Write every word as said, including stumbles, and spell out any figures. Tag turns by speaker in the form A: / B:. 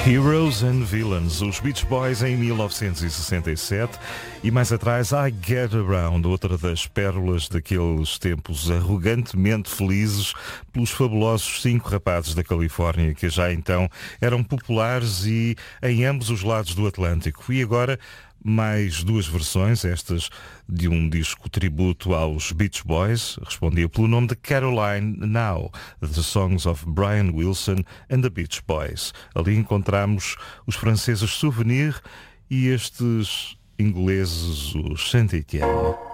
A: Heroes and Villains, os Beach Boys em mil novecentos e sessenta e sete e mais atrás I Get Around, outra das pérolas daqueles tempos arrogantemente felizes pelos fabulosos cinco rapazes da Califórnia que já então eram populares e em ambos os lados do Atlântico. E agora mais duas versões, estas de um disco tributo aos Beach Boys, respondia pelo nome de Caroline Now, The Songs of Brian Wilson and the Beach Boys. Ali encontramos os franceses Souvenir e estes ingleses, os Saint Etienne.